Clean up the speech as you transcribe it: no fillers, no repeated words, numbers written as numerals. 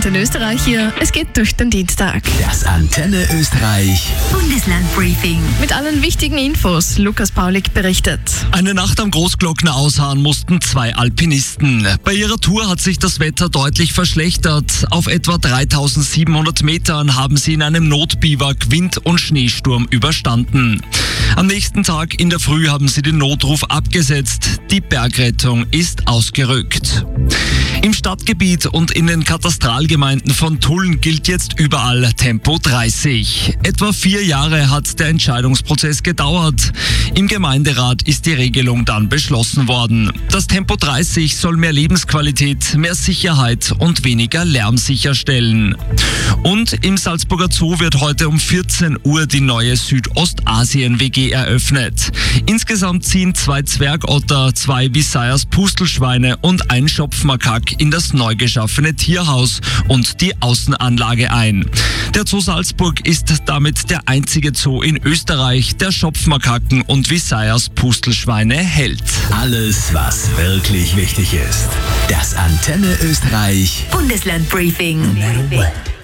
Antenne Österreich hier. Es geht durch den Dienstag. Das Antenne Österreich Bundesland-Briefing. Mit allen wichtigen Infos. Lukas Paulik berichtet. Eine Nacht am Großglockner ausharren mussten 2 Alpinisten. Bei ihrer Tour hat sich das Wetter deutlich verschlechtert. Auf etwa 3700 Metern haben sie in einem Notbiwak Wind- und Schneesturm überstanden. Am nächsten Tag in der Früh haben sie den Notruf abgesetzt. Die Bergrettung ist ausgerückt. Im Stadtgebiet und in den Katastralgemeinden von Tulln gilt jetzt überall Tempo 30. Etwa 4 Jahre hat der Entscheidungsprozess gedauert. Im Gemeinderat ist die Regelung dann beschlossen worden. Das Tempo 30 soll mehr Lebensqualität, mehr Sicherheit und weniger Lärm sicherstellen. Und im Salzburger Zoo wird heute um 14 Uhr die neue Südostasien-WG eröffnet. Insgesamt ziehen 2 Zwergotter, 2 Visayas-Pustelschweine und ein Schopfmakak in das neu geschaffene Tierhaus und die Außenanlage ein. Der Zoo Salzburg ist damit der einzige Zoo in Österreich, der Schopfmakaken und Visayas-Pustelschweine hält. Alles, was wirklich wichtig ist. Das Antenne Österreich Bundesland-Briefing.